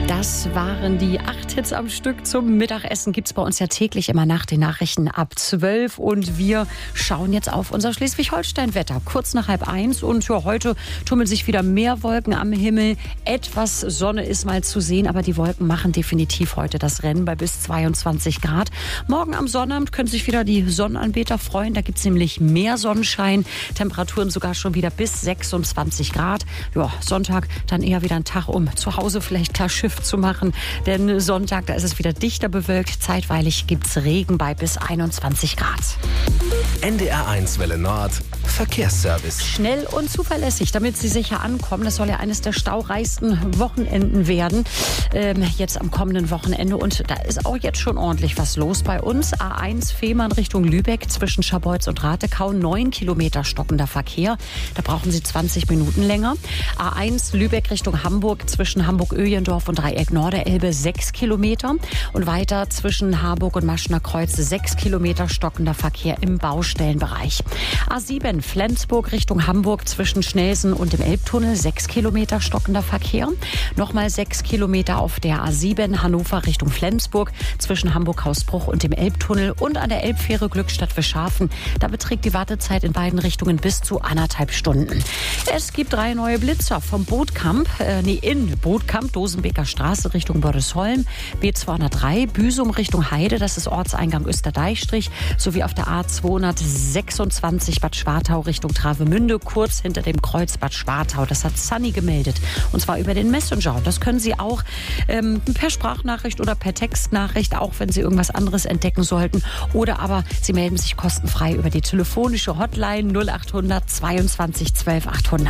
Das waren die 8 Hits am Stück zum Mittagessen. Gibt's bei uns ja täglich immer nach den Nachrichten ab 12. Und wir schauen jetzt auf unser Schleswig-Holstein-Wetter. Kurz nach 12:30. Und ja, heute tummeln sich wieder mehr Wolken am Himmel. Etwas Sonne ist mal zu sehen, aber die Wolken machen definitiv heute das Rennen bei bis 22 Grad. Morgen am Sonnabend können sich wieder die Sonnenanbeter freuen. Da gibt's nämlich mehr Sonnenschein. Temperaturen sogar schon wieder bis 26 Grad. Ja, Sonntag dann eher wieder ein Tag, um zu Hause vielleicht klar Schiff zu machen, denn Sonntag, da ist es wieder dichter bewölkt. Zeitweilig gibt's Regen bei bis 21 Grad. NDR1 Welle Nord, Verkehrsservice. Schnell und zuverlässig, damit Sie sicher ankommen. Das soll ja eines der staureichsten Wochenenden werden, jetzt am kommenden Wochenende. Und da ist auch jetzt schon ordentlich was los bei uns. A1 Fehmarn Richtung Lübeck zwischen Scharbeutz und Ratekau, 9 Kilometer stockender Verkehr. Da brauchen Sie 20 Minuten länger. A1 Lübeck Richtung Hamburg zwischen Hamburg-Öhlendorf und Dreieck Norderelbe 6 Kilometer. Und weiter zwischen Harburg und Maschner Kreuz 6 Kilometer stockender Verkehr im Baustellenbereich. A7 Flensburg Richtung Hamburg zwischen Schnelsen und dem Elbtunnel 6 Kilometer stockender Verkehr. Nochmal 6 Kilometer auf der A7 Hannover Richtung Flensburg zwischen Hamburg-Hausbruch und dem Elbtunnel und an der Elbfähre Glückstadt-Wischhafen. Da beträgt die Wartezeit in beiden Richtungen bis zu 1,5 Stunden. Es gibt 3 neue Blitzer vom Bootkamp, in Bootkamp, Dosenbeker Straße Richtung Bordesholm, B203, Büsum Richtung Heide, das ist Ortseingang Österdeichstrich, sowie auf der A226 Bad Schwartau Richtung Travemünde, kurz hinter dem Kreuz Bad Schwartau. Das hat Sunny gemeldet, und zwar über den Messenger. Das können Sie auch per Sprachnachricht oder per Textnachricht, auch wenn Sie irgendwas anderes entdecken sollten. Oder aber Sie melden sich kostenfrei über die telefonische Hotline 0800 22 12 800.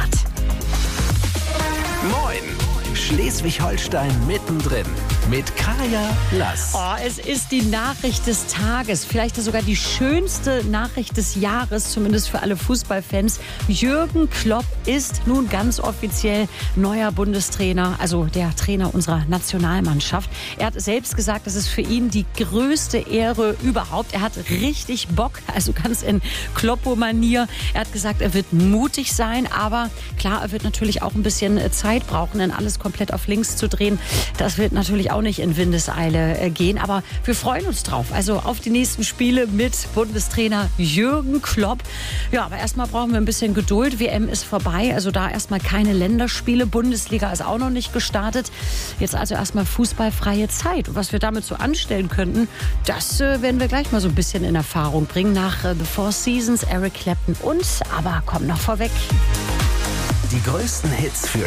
Moin! Schleswig-Holstein mittendrin mit Kaya Lass. Oh, es ist die Nachricht des Tages, vielleicht sogar die schönste Nachricht des Jahres, zumindest für alle Fußballfans. Jürgen Klopp ist nun ganz offiziell neuer Bundestrainer, also der Trainer unserer Nationalmannschaft. Er hat selbst gesagt, das ist für ihn die größte Ehre überhaupt. Er hat richtig Bock, also ganz in Kloppo-Manier. Er hat gesagt, er wird mutig sein, aber klar, er wird natürlich auch ein bisschen Zeit brauchen, denn alles komplett auf links zu drehen, das wird natürlich auch nicht in Windeseile gehen. Aber wir freuen uns drauf. Also auf die nächsten Spiele mit Bundestrainer Jürgen Klopp. Ja, aber erstmal brauchen wir ein bisschen Geduld. WM ist vorbei, also da erstmal keine Länderspiele. Bundesliga ist auch noch nicht gestartet. Jetzt also erstmal fußballfreie Zeit. Und was wir damit so anstellen könnten, das werden wir gleich mal so ein bisschen in Erfahrung bringen. Nach The Four Seasons, Eric Clapton und, aber kommt noch vorweg. Die größten Hits für